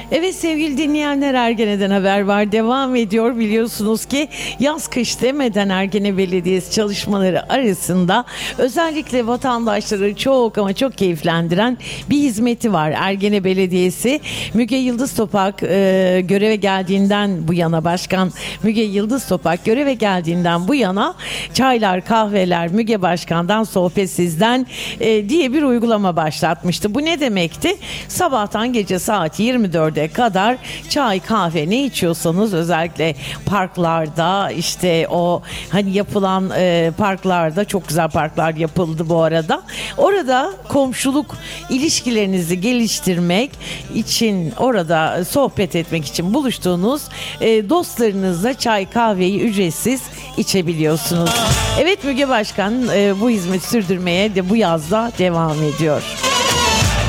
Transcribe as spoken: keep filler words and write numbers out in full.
Evet sevgili dinleyenler, Ergene'den haber var devam ediyor. Biliyorsunuz ki yaz kış demeden Ergene Belediyesi çalışmaları arasında özellikle vatandaşları çok ama çok keyiflendiren bir hizmeti var. Ergene Belediyesi Müge Yıldız Topak e, göreve geldiğinden bu yana, Başkan Müge Yıldız Topak göreve geldiğinden bu yana çaylar, kahveler, Müge Başkan'dan sohbet sizden e, diye bir uygulama başlatmıştı. Bu ne demekti? Sabahtan gece saat yirmi dörde kadar çay, kahve ne içiyorsanız, özellikle parklarda, işte o hani yapılan e, parklarda, çok güzel parklar yapıldı bu arada. Orada komşuluk ilişkilerinizi geliştirmek için, orada sohbet etmek için buluştuğunuz e, dostlarınızla çay, kahveyi ücretsiz içebiliyorsunuz. Evet, Müge Başkan e, bu hizmeti sürdürmeye de bu yazda devam ediyor.